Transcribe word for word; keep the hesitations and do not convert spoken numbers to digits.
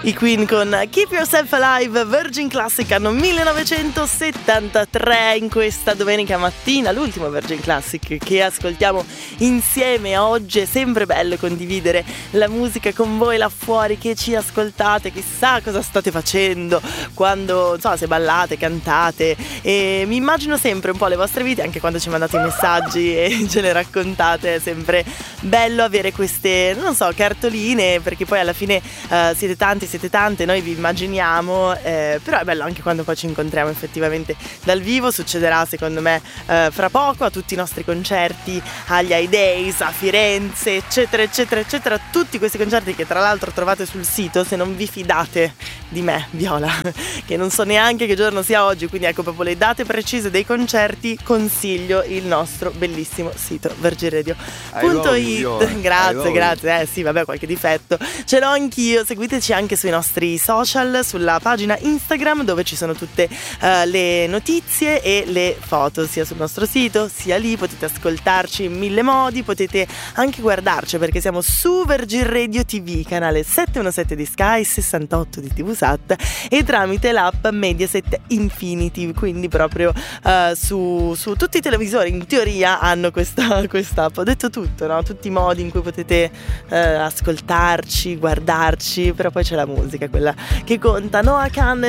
I Queen con Keep Yourself Alive, Virgin Classic anno millenovecentosettantatré, in questa domenica mattina, l'ultimo Virgin Classic che ascoltiamo insieme oggi. È sempre bello condividere la musica con voi là fuori che ci ascoltate, chissà cosa state facendo quando, non so, se ballate, cantate, e mi immagino sempre un po' le vostre vite anche quando ci mandate i messaggi e ce le raccontate. È sempre bello avere queste, non so, cartoline, perché poi alla fine uh, siete tanti, siete tante, noi vi immaginiamo, eh, però è bello anche quando poi ci incontriamo effettivamente dal vivo. Succederà secondo me eh, fra poco a tutti i nostri concerti, agli I Days, a Firenze, eccetera eccetera eccetera, tutti questi concerti che tra l'altro trovate sul sito se non vi fidate di me, Viola, che non so neanche che giorno sia oggi, quindi ecco proprio le date precise dei concerti, consiglio il nostro bellissimo sito virgin radio punto it. Grazie, grazie, eh sì, vabbè, qualche difetto ce l'ho anch'io. Seguiteci anche sui nostri social, sulla pagina Instagram dove ci sono tutte uh, le notizie e le foto, sia sul nostro sito sia lì. Potete ascoltarci in mille modi, potete anche guardarci perché siamo su Virgin Radio T V, canale settecentonodicasette di Sky, sessantotto di T V Sat e tramite l'app Mediaset Infinity, quindi proprio uh, su, su tutti i televisori in teoria hanno questa quest'app. Ho detto tutto, no? Tutti i modi in cui potete uh, ascoltarci, guardarci, però poi c'è la musica, quella che conta. Noah Kahan